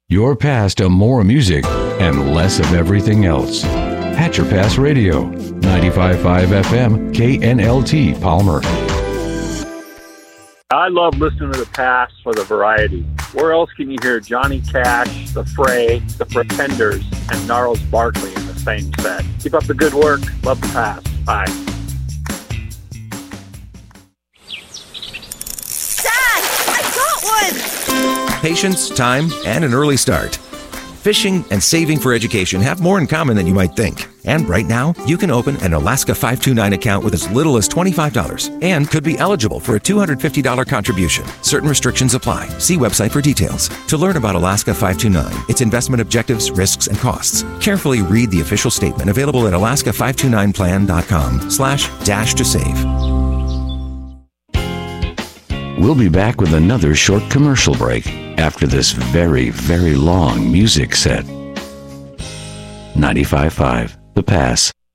Your pass to more music and less of everything else. Hatcher Pass Radio, 95.5 FM, KNLT Palmer. I love listening to The Pass for the variety. Where else can you hear Johnny Cash, The Fray, The Pretenders, and Gnarls Barkley in the same set? Keep up the good work. Love The Pass. Bye. Dad, I got one! Patience, time, and an early start. Fishing and saving for education have more in common than you might think. And right now, you can open an Alaska 529 account with as little as $25 and could be eligible for a $250 contribution. Certain restrictions apply. See website for details. To learn about Alaska 529, its investment objectives, risks, and costs, carefully read the official statement available at alaska529plan.com/dash-to-save. We'll be back with another short commercial break after this very, very long music set. 95.5 The Pass.